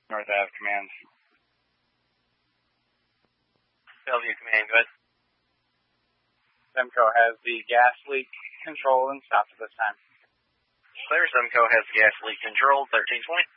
North Ave Command. Bellevue Command, go ahead. Semco has the gas leak control and stopped at this time. Clear, Semco has gas leak control, 1320.